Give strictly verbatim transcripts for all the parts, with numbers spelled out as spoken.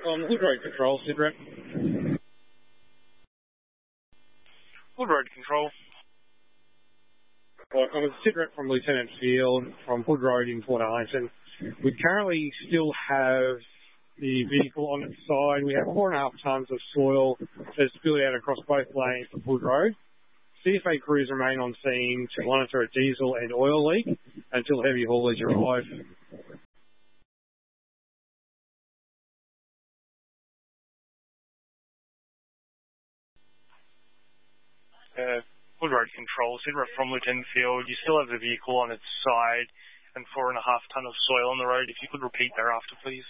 on Hood Road Control, Sidrep. Hood Road Control. Well, I'm Sidrep from Lieutenant Field from Hood Road in Port Arlington. We currently still have the vehicle on its side. We have four and a half tonnes of soil that's spilled out across both lanes of Hood Road. C F A crews remain on scene to monitor a diesel and oil leak until heavy haulage arrive. Uh, Hood Road Control, Sidra from Lieutenant Field. You still have the vehicle on its side and four and a half tonne of soil on the road. If you could repeat thereafter, please.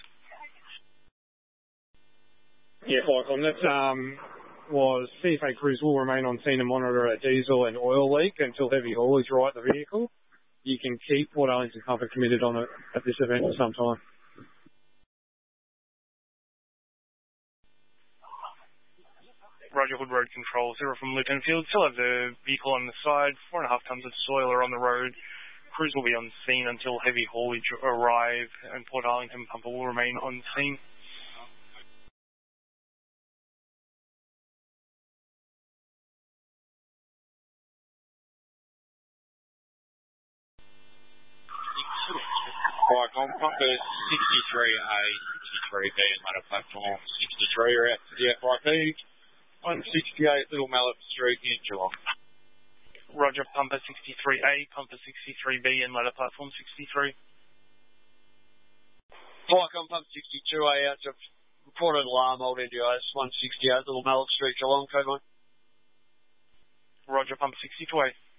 Yeah, Falcon, that um, was C F A crews will remain on scene to monitor a diesel and oil leak until heavy haulage right the vehicle. You can keep Port Arlington Pumper committed on it at this event for some time. Roger, Hood Road Control, Zero from Lieutenant Field. Still have the vehicle on the side, four and a half tonnes of soil are on the road. Crews will be on scene until heavy haulage arrive, and Port Arlington Pumper will remain on scene. Right, I'm Pumper sixty-three A, sixty-three B and ladder platform sixty-three are out to the F I P. one sixty-eight Little Mallet Street in Geelong. Roger, Pumper sixty-three A, Pumper sixty-three B and ladder platform sixty-three. Mike, I'm Pumper sixty-two A out to reported alarm old N D I S one sixty-eight Little Mallet Street, Geelong, code one. Roger, Pumper sixty-two A.